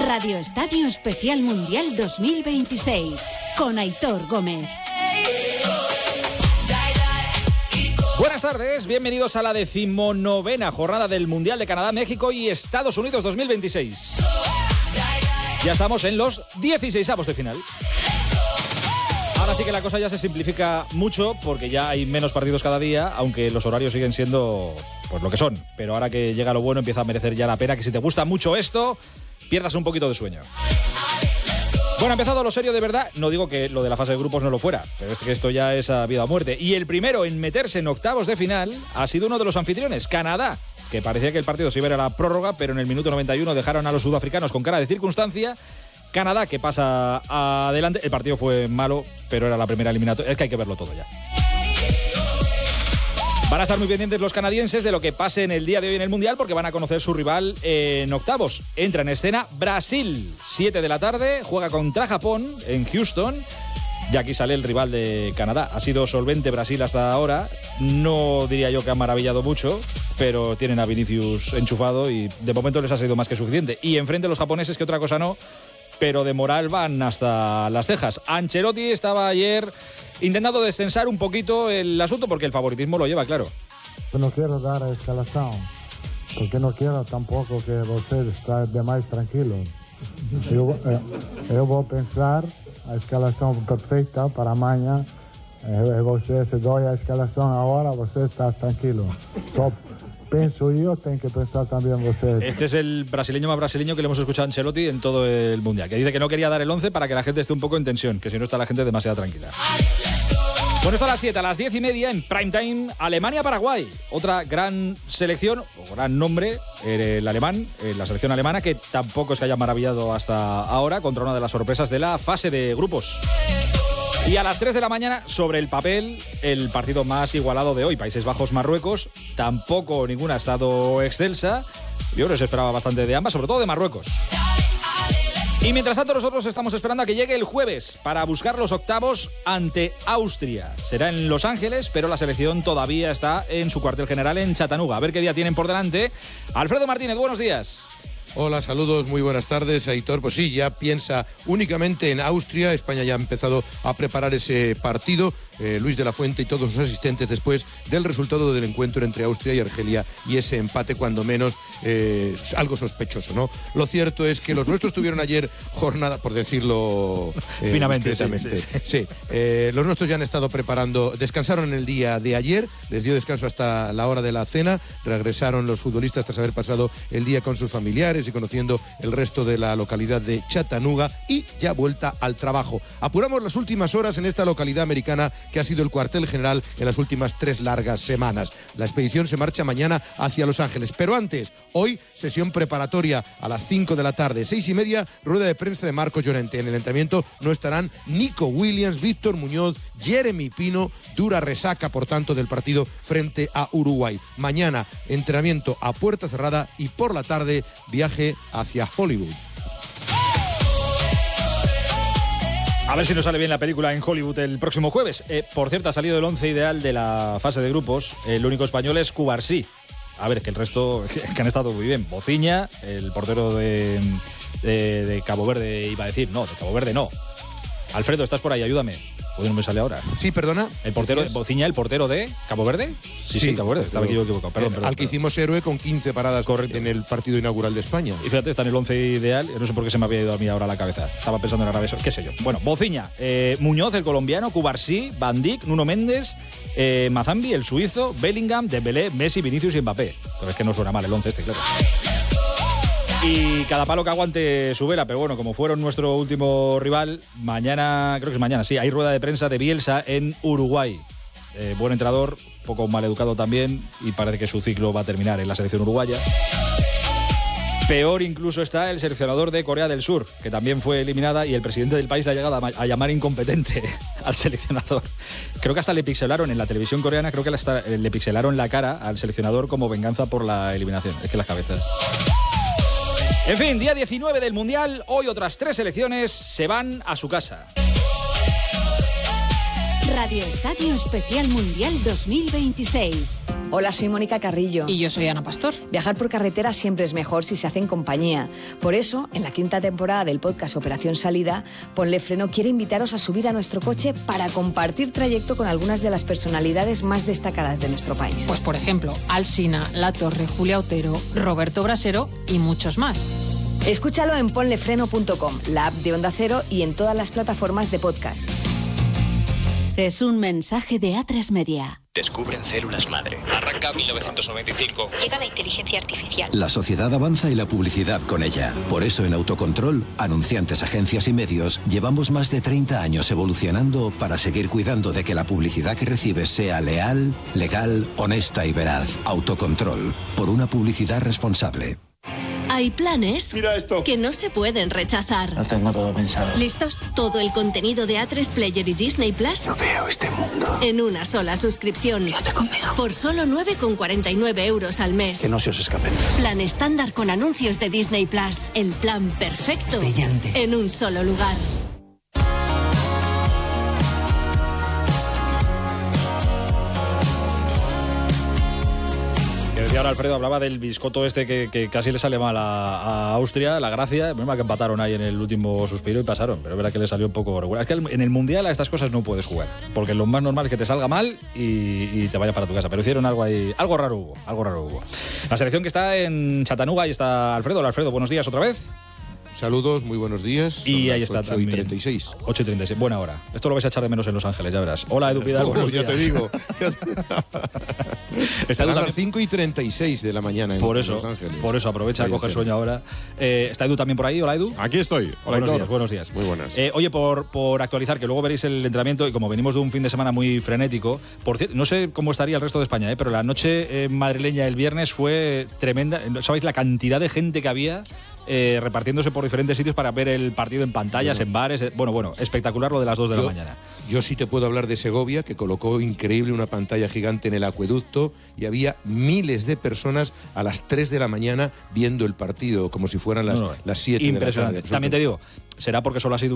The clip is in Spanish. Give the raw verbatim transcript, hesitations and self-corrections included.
Radio Estadio Especial Mundial dos mil veintiséis con Aitor Gómez. Buenas tardes, bienvenidos a la decimonovena jornada del Mundial de Canadá, México y Estados Unidos dos mil veintiséis. Ya estamos en los dieciseisavos de final. Ahora sí que la cosa ya se simplifica mucho porque ya hay menos partidos cada día, aunque los horarios siguen siendo pues lo que son. Pero ahora que llega lo bueno empieza a merecer ya la pena que si te gusta mucho esto, pierdas un poquito de sueño. Bueno, ha empezado lo serio de verdad. No digo que lo de la fase de grupos no lo fuera, pero es que esto ya es a vida o muerte. Y el primero en meterse en octavos de final ha sido uno de los anfitriones, Canadá, que parecía que el partido se iba a ir a la prórroga, pero en el minuto noventa y uno dejaron a los sudafricanos con cara de circunstancia. Canadá, que pasa adelante. El partido fue malo, pero era la primera eliminatoria. Es que hay que verlo todo ya. Van a estar muy pendientes los canadienses de lo que pase en el día de hoy en el Mundial, porque van a conocer su rival en octavos. Entra en escena Brasil, siete de la tarde, juega contra Japón en Houston. Y aquí sale el rival de Canadá. Ha sido solvente Brasil hasta ahora. No diría yo que ha maravillado mucho, pero tienen a Vinicius enchufado y de momento les ha sido más que suficiente. Y enfrente a los japoneses, que otra cosa no, pero de moral van hasta las cejas. Ancelotti estaba ayer intentando descensar un poquito el asunto porque el favoritismo lo lleva, claro. No quiero dar a escalación, porque no quiero tampoco que usted esté demais tranquilo. Eu, eu vou pensar a escalação perfeita para amanhã. E você, se doy a escalação agora, você está tranquilo. Só penso yo, tengo que pensar también vosotros. Este es el brasileño más brasileño que le hemos escuchado a Ancelotti en todo el Mundial, que dice que no quería dar el once para que la gente esté un poco en tensión, que si no está la gente demasiado tranquila. Bueno, esto a las siete, a las diez y media en prime time, Alemania-Paraguay. Otra gran selección, o gran nombre, el alemán, la selección alemana, que tampoco es que haya maravillado hasta ahora, contra una de las sorpresas de la fase de grupos. Y a las tres de la mañana, sobre el papel, el partido más igualado de hoy, Países Bajos-Marruecos. Tampoco ninguna ha estado excelsa. Yo creo que se esperaba bastante de ambas, sobre todo de Marruecos. Y mientras tanto nosotros estamos esperando a que llegue el jueves para buscar los octavos ante Austria. Será en Los Ángeles, pero la selección todavía está en su cuartel general en Chattanooga. A ver qué día tienen por delante. Alfredo Martínez, buenos días. Hola, saludos, muy buenas tardes, Aitor. Pues sí, ya piensa únicamente en Austria. España ya ha empezado a preparar ese partido. Eh, Luis de la Fuente y todos sus asistentes después del resultado del encuentro entre Austria y Argelia y ese empate, cuando menos, eh, algo sospechoso, ¿no? Lo cierto es que los nuestros tuvieron ayer jornada, por decirlo eh, finamente, sí, sí, sí. sí eh, los nuestros ya han estado preparando, descansaron en el día de ayer, les dio descanso hasta la hora de la cena, regresaron los futbolistas tras haber pasado el día con sus familiares y conociendo el resto de la localidad de Chattanooga, y ya vuelta al trabajo. Apuramos las últimas horas en esta localidad americana que ha sido el cuartel general en las últimas tres largas semanas. La expedición se marcha mañana hacia Los Ángeles, pero antes, hoy, sesión preparatoria a las cinco de la tarde, seis y media, rueda de prensa de Marcos Llorente. En el entrenamiento no estarán Nico Williams, Víctor Muñoz, Jeremy Pino, dura resaca, por tanto, del partido frente a Uruguay. Mañana, entrenamiento a puerta cerrada y por la tarde, viaje hacia Hollywood. A ver si nos sale bien la película en Hollywood el próximo jueves. Eh, por cierto, ha salido el once ideal de la fase de grupos. El único español es Cubarsí. A ver, que el resto que han estado muy bien. Bociña, el portero de, de, de Cabo Verde, iba a decir. No, de Cabo Verde no. Alfredo, ¿estás por ahí? Ayúdame. Hoy no me sale ahora. Sí, perdona. El portero de Bociña, el portero de Cabo Verde. Sí, sí, sí Cabo Verde. Estaba equivocado. Perdón, perdón. Al que perdón. hicimos héroe con quince paradas. Correcto. En el partido inaugural de España. Y fíjate, está en el once ideal. No sé por qué se me había ido a mí ahora a la cabeza. Estaba pensando en Arabia Saudí, qué sé yo. Bueno, Bociña, eh, Muñoz, el colombiano, Cubarsí, Van Dijk, Nuno Méndez, eh, Mazambi, el suizo, Bellingham, Dembélé, Messi, Vinicius y Mbappé. Pero es que no suena mal el once este, claro. Y cada palo que aguante su vela, pero bueno, como fueron nuestro último rival, mañana, creo que es mañana, sí, hay rueda de prensa de Bielsa en Uruguay. Eh, buen entrenador, poco mal educado también, y parece que su ciclo va a terminar en la selección uruguaya. Peor incluso está el seleccionador de Corea del Sur, que también fue eliminada, y el presidente del país le ha llegado a, a llamar incompetente al seleccionador. Creo que hasta le pixelaron en la televisión coreana, creo que hasta le pixelaron la cara al seleccionador como venganza por la eliminación. Es que las cabezas... En fin, día diecinueve del Mundial, hoy otras tres selecciones se van a su casa. Radio Estadio Especial Mundial dos mil veintiséis. Hola, soy Mónica Carrillo. Y yo soy Ana Pastor. Viajar por carretera siempre es mejor si se hace en compañía. Por eso, en la quinta temporada del podcast Operación Salida, Ponle Freno quiere invitaros a subir a nuestro coche para compartir trayecto con algunas de las personalidades más destacadas de nuestro país. Pues por ejemplo, Alsina, La Torre, Julia Otero, Roberto Brasero y muchos más. Escúchalo en ponle freno punto com, la app de Onda Cero y en todas las plataformas de podcast. Es un mensaje de A tres Media. Descubren células madre. Arranca mil novecientos noventa y cinco. Llega la inteligencia artificial. La sociedad avanza y la publicidad con ella. Por eso en Autocontrol, anunciantes, agencias y medios, llevamos más de treinta años evolucionando para seguir cuidando de que la publicidad que recibes sea leal, legal, honesta y veraz. Autocontrol. Por una publicidad responsable. Hay planes Mira esto. que no se pueden rechazar. No tengo todo pensado. ¿Listos? Todo el contenido de A tres Player y Disney Plus No veo este mundo. en una sola suscripción. Quédate conmigo. Por solo nueve con cuarenta y nueve euros al mes. Que no se os escape. Plan estándar con anuncios de Disney Plus. El plan perfecto. Brillante. En un solo lugar. Y ahora Alfredo hablaba del biscoto este que, que casi le sale mal a, a Austria, la Gracia. Menos mal que empataron ahí en el último suspiro y pasaron, pero es verdad que le salió un poco regular. Es que en el Mundial a estas cosas no puedes jugar, porque lo más normal es que te salga mal y, y te vaya para tu casa. Pero hicieron algo ahí, algo raro hubo, algo raro hubo. La selección que está en Chattanooga, ahí está Alfredo. Hola Alfredo, buenos días otra vez. Saludos, muy buenos días. Son Y ahí las está ocho también. y treinta y seis. ocho y treinta y seis, buena hora. Esto lo vais a echar de menos en Los Ángeles, ya verás. Hola Edu Pidal, Bueno, buenos ya días. te digo. Está Serán Edu las también. cinco y treinta y seis de la mañana en, Por en eso, Los Ángeles. por eso aprovecha a Ahí coger espera. sueño ahora. Eh, ¿Está Edu también por ahí? Hola Edu. Aquí estoy. Hola, buenos Héctor. días, buenos días. Muy buenas. Eh, oye, por, por actualizar, que luego veréis el entrenamiento y como venimos de un fin de semana muy frenético, por cierto, no sé cómo estaría el resto de España, eh, pero la noche eh, madrileña el viernes fue tremenda. ¿Sabéis la cantidad de gente que había eh, repartiéndose por diferentes sitios para ver el partido en pantallas, Bueno. en bares? eh, bueno, bueno, espectacular lo de las dos de Yo- la mañana. Yo sí te puedo hablar de Segovia, que colocó increíble una pantalla gigante en el acueducto y había miles de personas a las tres de la mañana viendo el partido, como si fueran las, No, no, las siete de la tarde. impresionante. También te digo, será porque solo ha sido